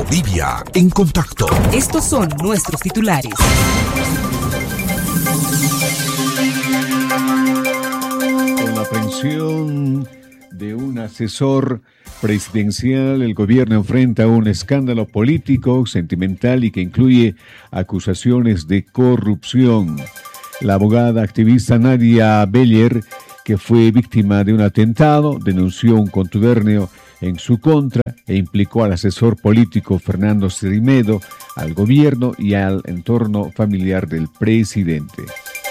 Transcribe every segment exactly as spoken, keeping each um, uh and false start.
Bolivia en contacto. Estos son nuestros titulares. Con la aprehensión de un asesor presidencial, el gobierno enfrenta un escándalo político, sentimental y que incluye acusaciones de corrupción. La abogada activista Nadia Beller, que fue víctima de un atentado, denunció un contubernio en su contra e implicó al asesor político Fernando Cerimedo, al gobierno y al entorno familiar del presidente.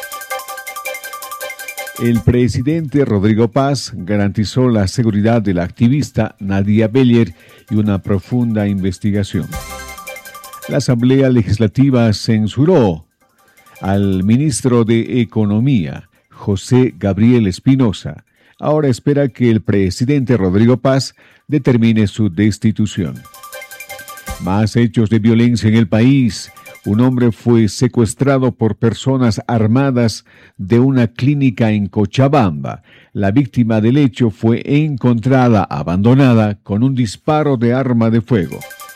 El presidente Rodrigo Paz garantizó la seguridad de la activista Nadia Beller y una profunda investigación. La Asamblea Legislativa censuró al ministro de Economía, José Gabriel Espinosa. Ahora espera que el presidente Rodrigo Paz determine su destitución. Más hechos de violencia en el país. Un hombre fue secuestrado por personas armadas de una clínica en Cochabamba. La víctima del hecho fue encontrada abandonada con un disparo de arma de fuego.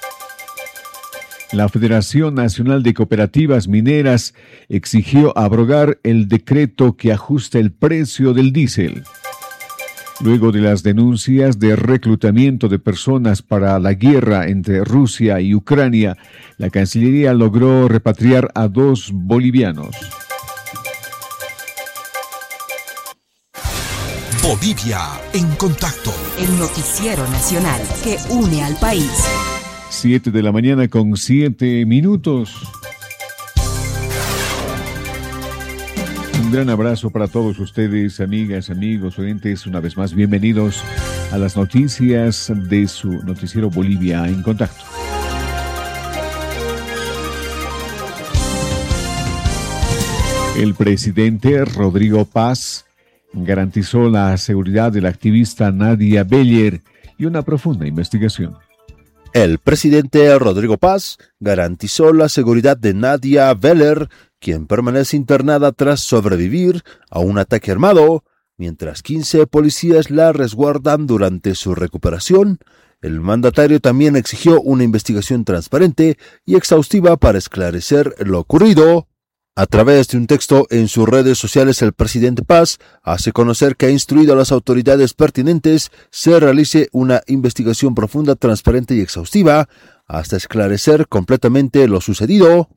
La Federación Nacional de Cooperativas Mineras exigió abrogar el decreto que ajusta el precio del diésel. Luego de las denuncias de reclutamiento de personas para la guerra entre Rusia y Ucrania, la Cancillería logró repatriar a dos bolivianos. Bolivia en contacto. El noticiero nacional que une al país. Siete de la mañana con siete minutos. Un gran abrazo para todos ustedes, amigas, amigos, oyentes. Una vez más, bienvenidos a las noticias de su noticiero Bolivia en contacto. El presidente Rodrigo Paz garantizó la seguridad de la activista Nadia Beller y una profunda investigación. El presidente Rodrigo Paz garantizó la seguridad de Nadia Beller, quien permanece internada tras sobrevivir a un ataque armado, mientras quince policías la resguardan durante su recuperación. El mandatario también exigió una investigación transparente y exhaustiva para esclarecer lo ocurrido. A través de un texto en sus redes sociales, el presidente Paz hace conocer que ha instruido a las autoridades pertinentes se realice una investigación profunda, transparente y exhaustiva hasta esclarecer completamente lo sucedido,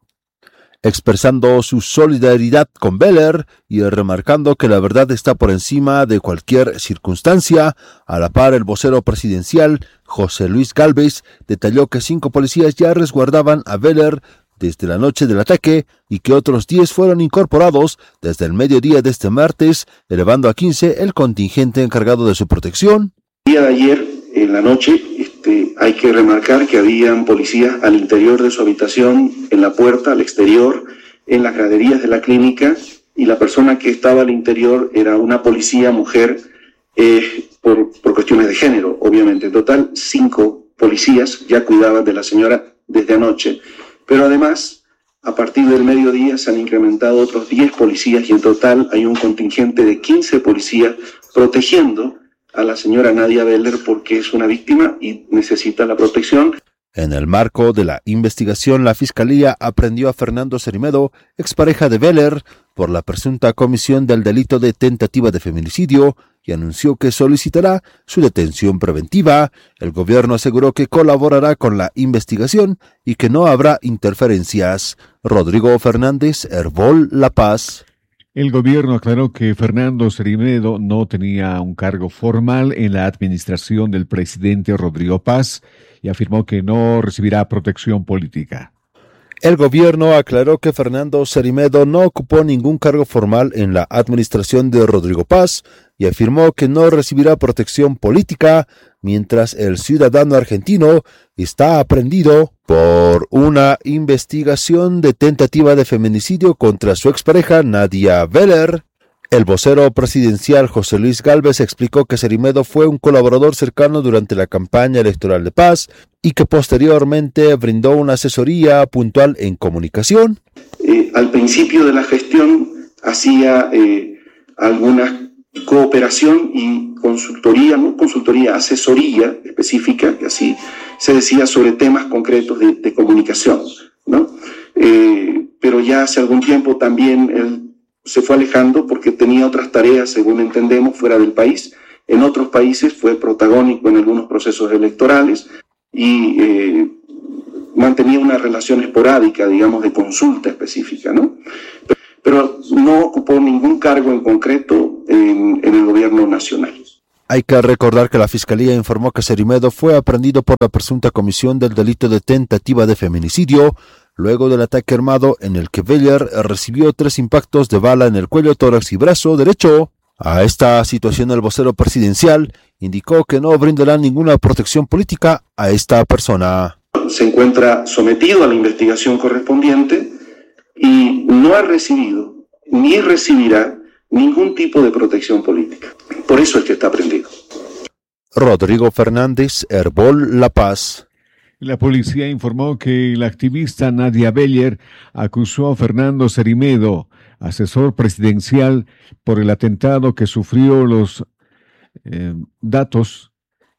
expresando su solidaridad con Beller y remarcando que la verdad está por encima de cualquier circunstancia. A la par, el vocero presidencial, José Luis Gálvez, detalló que cinco policías ya resguardaban a Beller desde la noche del ataque y que otros diez fueron incorporados desde el mediodía de este martes, elevando a quince el contingente encargado de su protección. El día de ayer, en la noche, este, hay que remarcar que habían policías al interior de su habitación, en la puerta, al exterior, en las graderías de la clínica, y la persona que estaba al interior era una policía mujer eh, por, por cuestiones de género, obviamente. En total, cinco policías ya cuidaban de la señora desde anoche. Pero además, a partir del mediodía se han incrementado otros diez policías y en total hay un contingente de quince policías protegiendo a la señora Nadia Beller porque es una víctima y necesita la protección. En el marco de la investigación, la Fiscalía aprehendió a Fernando Cerimedo, expareja de Beller, por la presunta comisión del delito de tentativa de feminicidio y anunció que solicitará su detención preventiva. El gobierno aseguró que colaborará con la investigación y que no habrá interferencias. Rodrigo Fernández, Herbol, La Paz. El gobierno aclaró que Fernando Cerimedo no tenía un cargo formal en la administración del presidente Rodrigo Paz y afirmó que no recibirá protección política. El gobierno aclaró que Fernando Cerimedo no ocupó ningún cargo formal en la administración de Rodrigo Paz y afirmó que no recibirá protección política, mientras el ciudadano argentino está aprehendido por una investigación de tentativa de feminicidio contra su expareja Nadia Beller. El vocero presidencial José Luis Gálvez explicó que Cerimedo fue un colaborador cercano durante la campaña electoral de Paz y que posteriormente brindó una asesoría puntual en comunicación. Eh, al principio de la gestión hacía eh, alguna cooperación y consultoría, no consultoría, asesoría específica, que así se decía, sobre temas concretos de, de comunicación, ¿no? Eh, pero ya hace algún tiempo también él se fue alejando porque tenía otras tareas, según entendemos, fuera del país. En otros países fue protagónico en algunos procesos electorales y eh, mantenía una relación esporádica, digamos, de consulta específica, ¿no? Pero no ocupó ningún cargo en concreto en, en el gobierno nacional. Hay que recordar que la Fiscalía informó que Cerimedo fue aprehendido por la presunta comisión del delito de tentativa de feminicidio, luego del ataque armado en el que Beller recibió tres impactos de bala en el cuello, tórax y brazo derecho. A esta situación el vocero presidencial indicó que no brindará ninguna protección política a esta persona. Se encuentra sometido a la investigación correspondiente y no ha recibido ni recibirá ningún tipo de protección política. Por eso es que está prendido. Rodrigo Fernández, Herbol, La Paz. La policía informó que la activista Nadia Beller acusó a Fernando Cerimedo, asesor presidencial, por el atentado que sufrió. Los eh, datos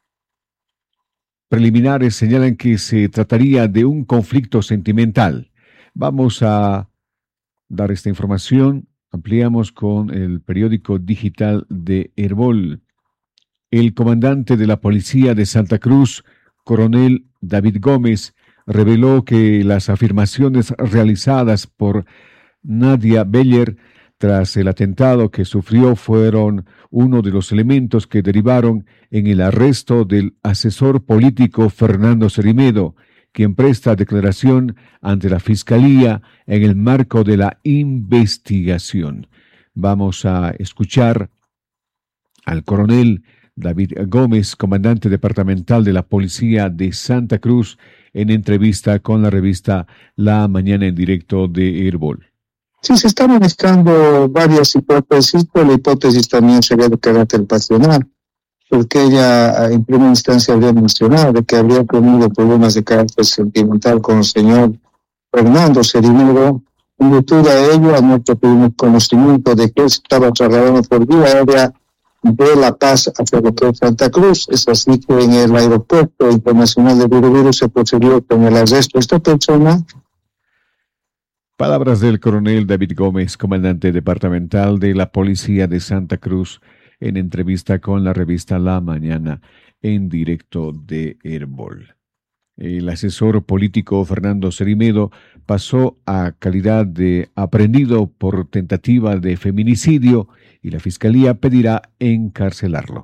preliminares señalan que se trataría de un conflicto sentimental. Vamos a dar esta información. Ampliamos con el periódico digital de Herbol. El comandante de la policía de Santa Cruz, coronel David Gómez, reveló que las afirmaciones realizadas por Nadia Beller tras el atentado que sufrió fueron uno de los elementos que derivaron en el arresto del asesor político Fernando Cerimedo, quien presta declaración ante la Fiscalía en el marco de la investigación. Vamos a escuchar al coronel David Gómez, comandante departamental de la Policía de Santa Cruz, en entrevista con la revista La Mañana en Directo de Herbol. Sí, se están manejando varias hipótesis, pero la hipótesis también sería de carácter pasional, porque ella en primera instancia habría mencionado de que habría tenido problemas de carácter sentimental con el señor Fernando Cerimedo. En virtud de ello, a nuestro primer conocimiento de que él estaba trasladando por vía aérea de La Paz hacia lo que es Santa Cruz. Es así que en el aeropuerto internacional de Virubiru se procedió con el arresto de esta persona. Palabras del coronel David Gómez, comandante departamental de la Policía de Santa Cruz, en entrevista con la revista La Mañana en Directo de Herbol. El asesor político Fernando Cerimedo pasó a calidad de aprehendido por tentativa de feminicidio y la Fiscalía pedirá encarcelarlo.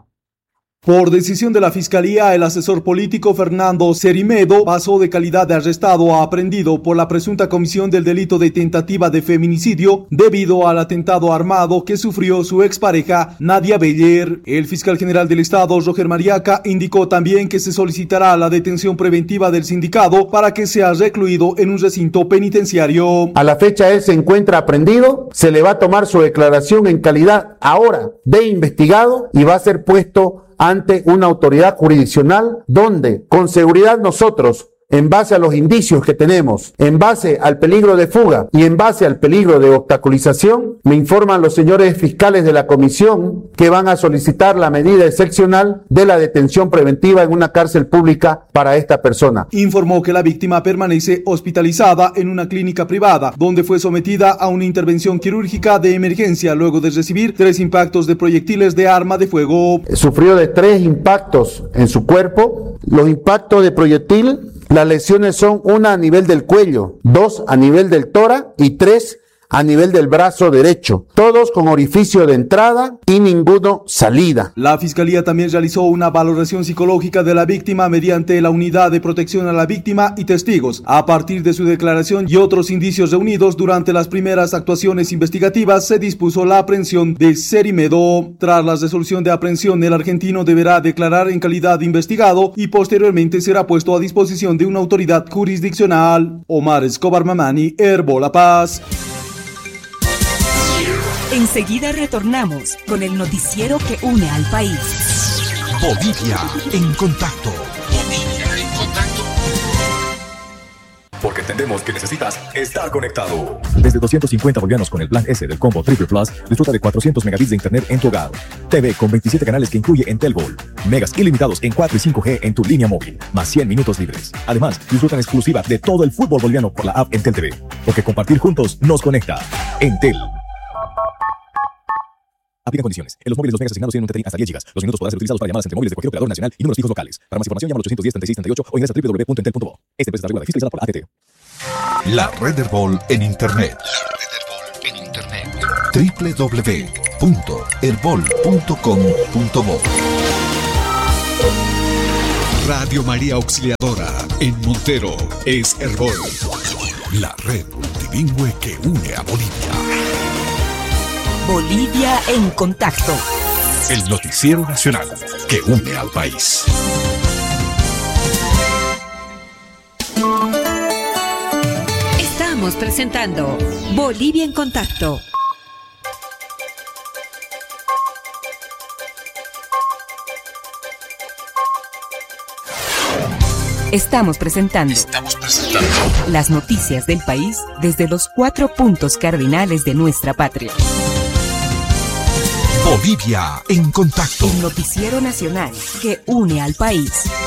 Por decisión de la Fiscalía, el asesor político Fernando Cerimedo pasó de calidad de arrestado a aprehendido por la presunta comisión del delito de tentativa de feminicidio debido al atentado armado que sufrió su expareja Nadia Beller. El fiscal general del Estado, Roger Mariaca, indicó también que se solicitará la detención preventiva del sindicado para que sea recluido en un recinto penitenciario. A la fecha él se encuentra aprehendido, se le va a tomar su declaración en calidad ahora de investigado y va a ser puesto ante una autoridad jurisdiccional donde con seguridad nosotros, en base a los indicios que tenemos, en base al peligro de fuga y en base al peligro de obstaculización, me informan los señores fiscales de la comisión que van a solicitar la medida excepcional de la detención preventiva en una cárcel pública para esta persona. Informó que la víctima permanece hospitalizada en una clínica privada, donde fue sometida a una intervención quirúrgica de emergencia luego de recibir tres impactos de proyectiles de arma de fuego. Sufrió de tres impactos en su cuerpo. Los impactos de proyectil, las lesiones son una a nivel del cuello, dos a nivel del tórax y tres a nivel del brazo derecho, todos con orificio de entrada y ninguno salida. La Fiscalía también realizó una valoración psicológica de la víctima mediante la Unidad de Protección a la Víctima y testigos. A partir de su declaración y otros indicios reunidos durante las primeras actuaciones investigativas, se dispuso la aprehensión de Cerimedo. Tras la resolución de aprehensión, el argentino deberá declarar en calidad de investigado y posteriormente será puesto a disposición de una autoridad jurisdiccional. Omar Escobar Mamani, Herbol, La Paz. Enseguida retornamos con el noticiero que une al país. Bolivia en contacto. Bolivia en contacto. Porque entendemos que necesitas estar conectado. Desde doscientos cincuenta bolivianos con el plan S del combo Triple Plus, disfruta de cuatrocientos megabits de internet en tu hogar. T V con veintisiete canales que incluye Entelgol. Megas ilimitados en cuatro y cinco G en tu línea móvil, más cien minutos libres. Además, disfruta en exclusiva de todo el fútbol boliviano por la app Entel T V. Porque compartir juntos nos conecta. Entel. Aplica condiciones. En los móviles los megas asignados tienen un tetrín hasta diez gigas. Los minutos podrán ser utilizados para llamadas entre móviles de cualquier operador nacional y números fijos locales. Para más información llama al ochocientos diez, treinta y seis, treinta y ocho o ingresa a doble u doble u doble u punto entel punto bo. Esta empresa está regulada y fiscalizada por A T T. La Red Herbol en Internet. La Red Herbol en Internet. doble u doble u doble u punto herbol punto com punto bo. Radio María Auxiliadora en Montero es Herbol. La red multilingüe que une a Bolivia. Bolivia en contacto. El noticiero nacional que une al país. Estamos presentando Bolivia en contacto. Estamos presentando, Estamos presentando las noticias del país desde los cuatro puntos cardinales de nuestra patria. Bolivia en contacto. El noticiero nacional que une al país.